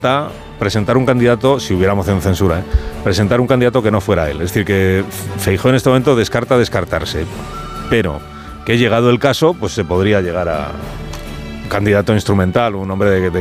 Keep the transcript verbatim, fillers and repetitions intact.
presentar un candidato, si hubiéramos en censura, ¿eh? presentar un candidato que no fuera él. Es decir, que Feijóo en este momento descarta descartarse, pero que llegado el caso, pues se podría llegar a un candidato instrumental, un hombre de, de